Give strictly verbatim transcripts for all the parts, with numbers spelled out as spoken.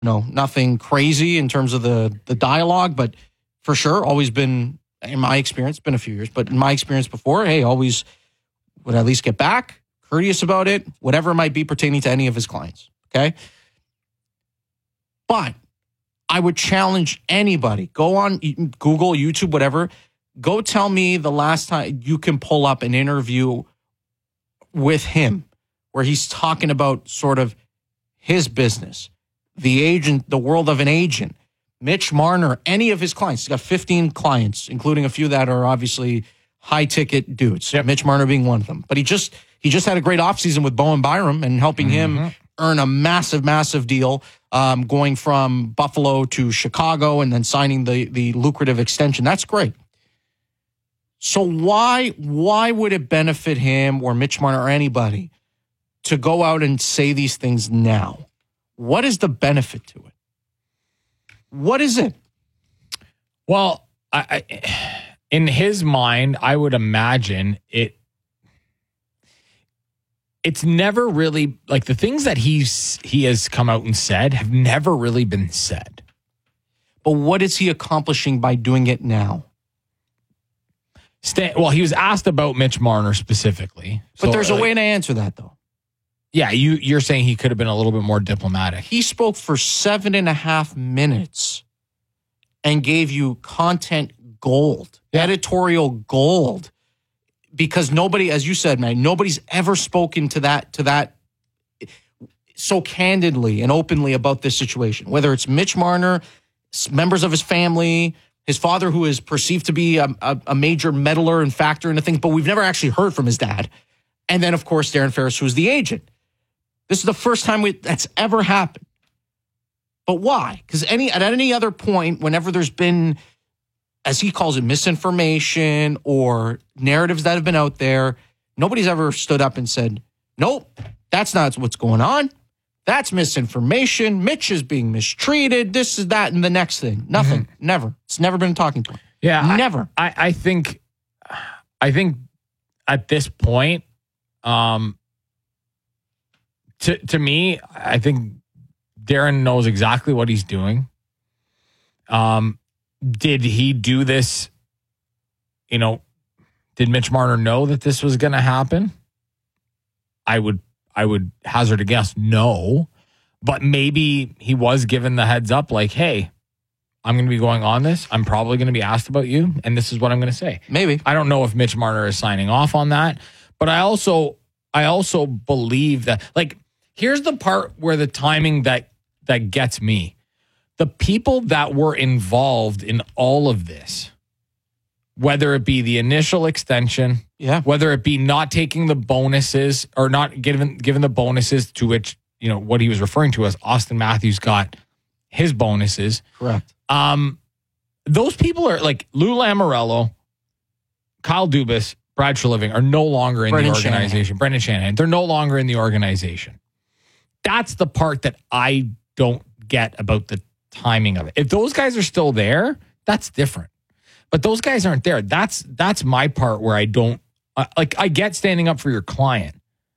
No, nothing crazy in terms of the, the dialogue, but for sure, always been, in my experience, been a few years, but in my experience before, hey, always would at least get back, courteous about it, whatever it might be pertaining to any of his clients, okay? But I would challenge anybody, go on Google, YouTube, whatever, go tell me the last time you can pull up an interview with him where he's talking about sort of his business, the agent, the world of an agent, Mitch Marner, any of his clients. He's got fifteen clients, including a few that are obviously high-ticket dudes, yep. Mitch Marner being one of them. But he just he just had a great offseason with Bowen Byram and helping mm-hmm. him earn a massive, massive deal, um, going from Buffalo to Chicago and then signing the the lucrative extension. That's great. So why why would it benefit him or Mitch Marner or anybody to go out and say these things now? What is the benefit to it? What is it? Well, I, I, in his mind, I would imagine it. It's never really like the things that he's he has come out and said have never really been said. But what is he accomplishing by doing it now? Stan, well, he was asked about Mitch Marner specifically. But so, there's a like, way to answer that, though. Yeah, you, you're saying he could have been a little bit more diplomatic. He spoke for seven and a half minutes and gave you content gold, yeah. editorial gold, because nobody, as you said, man, nobody's ever spoken to that to that so candidly and openly about this situation. Whether it's Mitch Marner, members of his family, his father, who is perceived to be a, a, a major meddler and factor into things, but we've never actually heard from his dad. And then, of course, Darren Ferris, who's the agent. This is the first time we, that's ever happened. But why? Because any at any other point, whenever there's been, as he calls it, misinformation or narratives that have been out there, nobody's ever stood up and said, nope, that's not what's going on. That's misinformation. Mitch is being mistreated. This is that and the next thing. Nothing. Mm-hmm. Never. It's never been a talking point. Yeah. Never. I, I, I think, I think at this point, um, To to me, I think Darren knows exactly what he's doing. Um, did he do this? You know, did Mitch Marner know that this was going to happen? I would I would hazard a guess, no. But maybe he was given the heads up, like, hey, I'm going to be going on this. I'm probably going to be asked about you, and this is what I'm going to say. Maybe. I don't know if Mitch Marner is signing off on that, but I also I also believe that, like, here's the part where the timing that that gets me. The people that were involved in all of this, whether it be the initial extension, yeah, whether it be not taking the bonuses or not giving given the bonuses to which, you know, what he was referring to as Austin Matthews got his bonuses. Correct. Um, those people are like Lou Lamoriello, Kyle Dubas, Brad Treliving are no longer in Brendan the organization. Shanahan. Brendan Shanahan. They're no longer in the organization. That's the part that I don't get about the timing of it. If those guys are still there, that's different. But those guys aren't there. That's that's my part where I don't uh, like. I get standing up for your client,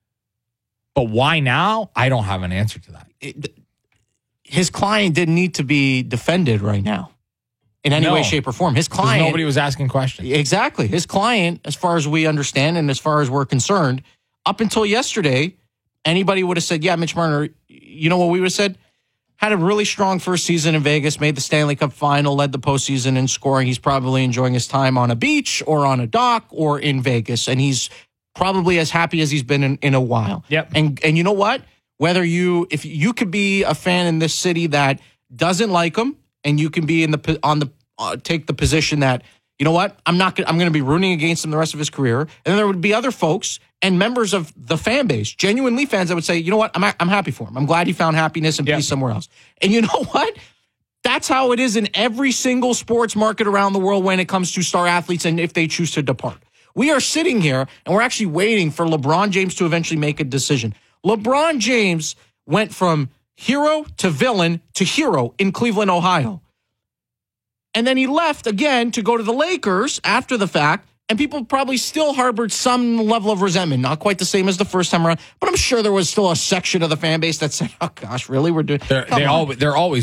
but why now? I don't have an answer to that. It, his client didn't need to be defended right now in any no, way, shape, or form. His client, nobody was asking questions. Exactly. His client, as far as we understand and as far as we're concerned, up until yesterday, anybody would have said, yeah, Mitch Marner, you know what we would have said? Had a really strong first season in Vegas, made the Stanley Cup final, led the postseason in scoring. He's probably enjoying his time on a beach or on a dock or in Vegas, and he's probably as happy as he's been in, in a while. Yep. And and you know what? Whether you, if you could be a fan in this city that doesn't like him, and you can be in the on the uh, take the position that, you know what, I'm not gonna, I'm going to be rooting against him the rest of his career, and then there would be other folks and members of the fan base, genuine Leaf fans, that would say, you know what, I'm I'm happy for him. I'm glad he found happiness and yeah. peace somewhere else. And you know what? That's how it is in every single sports market around the world when it comes to star athletes and if they choose to depart. We are sitting here and we're actually waiting for LeBron James to eventually make a decision. LeBron James went from hero to villain to hero in Cleveland, Ohio. And then he left again to go to the Lakers after the fact And people probably still harbored some level of resentment, not quite the same as the first time around, but I'm sure there was still a section of the fan base that said, oh gosh, really? We're doing They're, they all, they're always